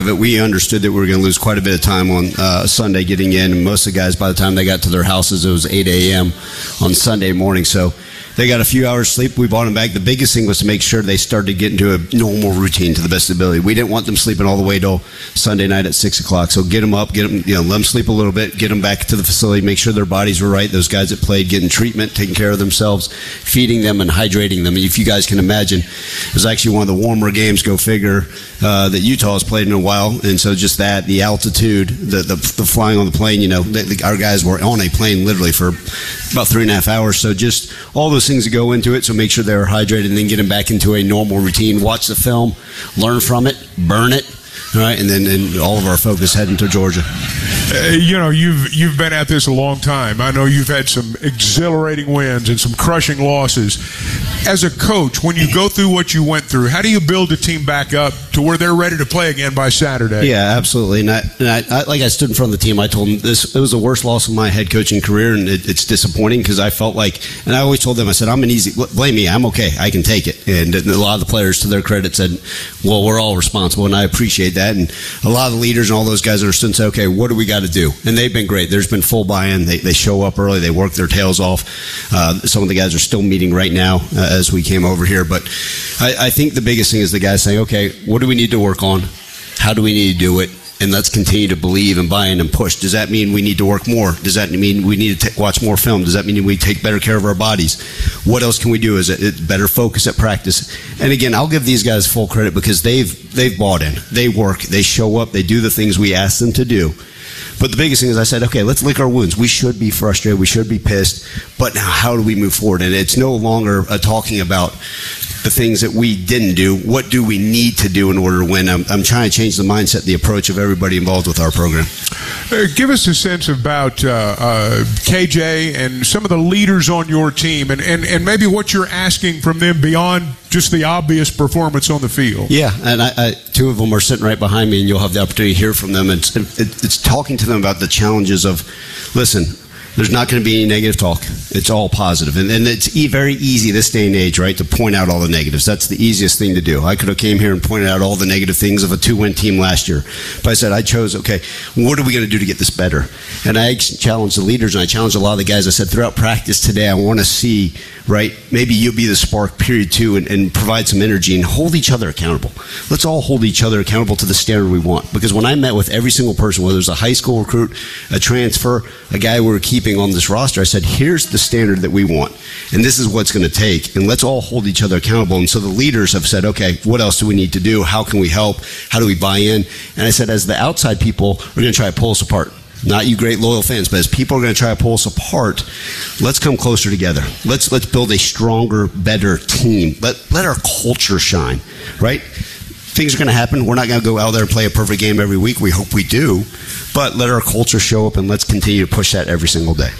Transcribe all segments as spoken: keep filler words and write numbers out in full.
We understood that we were going to lose quite a bit of time on uh, Sunday getting in, and most of the guys, by the time they got to their houses, it was eight a.m. on Sunday morning. So they got a few hours sleep. We brought them back. The biggest thing was to make sure they started to get into a normal routine to the best of the ability. We didn't want them sleeping all the way till Sunday night at six o'clock. So get them up, get them, you know, let them sleep a little bit, get them back to the facility, make sure their bodies were right. Those guys that played, getting treatment, taking care of themselves, feeding them and hydrating them. And if you guys can imagine, it was actually one of the warmer games, go figure, uh, that Utah has played in a while. And so just that, the altitude, the the, the flying on the plane, you know, the, the, our guys were on a plane literally for about three and a half hours. So just all those things that go into it. So make sure they're hydrated and then get them back into a normal routine. Watch the film, learn from it, burn it, all right, and then and all of our focus heading to Georgia. Uh, you know, you've you've been at this a long time. I know you've had some exhilarating wins and some crushing losses. As a coach, when you go through what you went through, how do you build a team back up to where they're ready to play again by Saturday? Yeah, absolutely. And, I, and I, I, like I stood in front of the team, I told them this. It was the worst loss of my head coaching career, and it, it's disappointing because I felt like, and I always told them, I said, I'm an easy, blame me, I'm okay, I can take it. And a lot of the players, to their credit, said, well, we're all responsible, and I appreciate that. And a lot of the leaders and all those guys understood and said, okay, what do we got to do? And they've been great. There's been full buy-in. They, they show up early. They work their tails off. Uh, some of the guys are still meeting right now uh, as we came over here. But I, I think the biggest thing is the guys saying, okay, what do we need to work on? How do we need to do it? And let's continue to believe and buy in and push. Does that mean we need to work more? Does that mean we need to t- watch more film? Does that mean we take better care of our bodies? What else can we do? Is it, it better focus at practice? And again, I'll give these guys full credit because they've they've bought in. They work. They show up. They do the things we ask them to do. But the biggest thing is I said, okay, let's lick our wounds. We should be frustrated. We should be pissed. But now how do we move forward? And it's no longer uh, talking about the things that we didn't do. What do we need to do in order to win? I'm, I'm trying to change the mindset, the approach of everybody involved with our program. Uh, give us a sense about uh, uh, K J and some of the leaders on your team and, and, and maybe what you're asking from them beyond just the obvious performance on the field. Yeah, and I, I, two of them are sitting right behind me, and you'll have the opportunity to hear from them. It's, it, it's talking to them about the challenges of, listen, there's not going to be any negative talk. It's all positive. And, and it's e- very easy this day and age, right, to point out all the negatives. That's the easiest thing to do. I could have came here and pointed out all the negative things of a two-win team last year. But I said, I chose, okay, what are we going to do to get this better? And I challenged the leaders, and I challenged a lot of the guys. I said, throughout practice today, I want to see, right, maybe you'll be the spark, period two, and, and provide some energy and hold each other accountable. Let's all hold each other accountable to the standard we want. Because when I met with every single person, whether it's a high school recruit, a transfer, a guy we were keeping on this roster, I said, here's the standard that we want, and this is what's going to take, and let's all hold each other accountable. And so the leaders have said, okay, what else do we need to do? How can we help? How do we buy in? And I said, as the outside people are going to try to pull us apart, not you great loyal fans, but as people are going to try to pull us apart, let's come closer together. Let's let's build a stronger, better team. Let let our culture shine, right? Things are going to happen. We're not going to go out there and play a perfect game every week. We hope we do. But let our culture show up, and let's continue to push that every single day.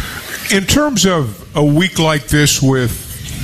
In terms of a week like this with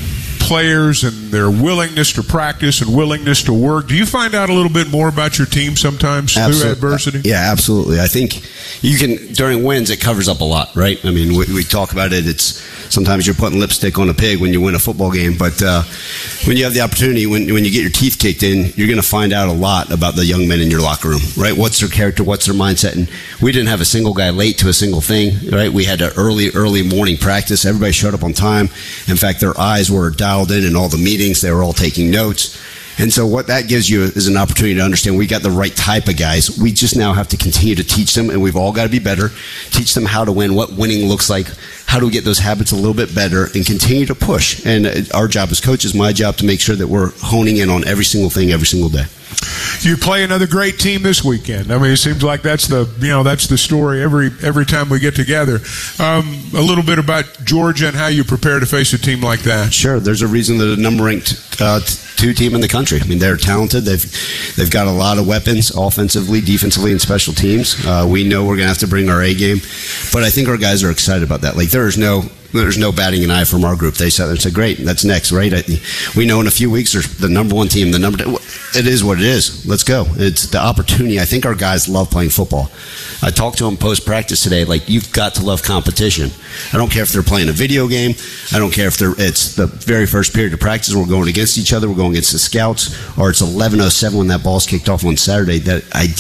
players and their willingness to practice and willingness to work, do you find out a little bit more about your team sometimes Absolutely. through adversity? Yeah, absolutely. I think you can, during wins, it covers up a lot, right? I mean, we, we talk about it. It's sometimes you're putting lipstick on a pig when you win a football game, but uh, when you have the opportunity, when when you get your teeth kicked in, you're going to find out a lot about the young men in your locker room, right? What's their character? What's their mindset? And we didn't have a single guy late to a single thing, right? We had an early, early morning practice. Everybody showed up on time. In fact, their eyes were dialed in in all the meetings. They were all taking notes. And so what that gives you is an opportunity to understand we got the right type of guys. We just now have to continue to teach them, and we've all got to be better, teach them how to win, what winning looks like, how do we get those habits a little bit better, and continue to push. And our job as coaches, my job, to make sure that we're honing in on every single thing every single day. You play another great team this weekend. I mean, it seems like that's the you know that's the story every every time we get together. Um, a little bit about Georgia and how you prepare to face a team like that. Sure, there's a reason they're the number ranked uh, two team in the country. I mean, they're talented. They've they've got a lot of weapons, offensively, defensively, and special teams. Uh, we know we're going to have to bring our A game, but I think our guys are excited about that. Like there is no. there's no batting an eye from our group. They said, they said great, that's next, right? I, we know in a few weeks, there's the number one team, the number two. It is what it is. Let's go. It's the opportunity. I think our guys love playing football. I talked to them post-practice today, like, you've got to love competition. I don't care if they're playing a video game. I don't care if they're, it's the very first period of practice, we're going against each other, we're going against the scouts, or it's eleven oh seven when that ball's kicked off on Saturday. That I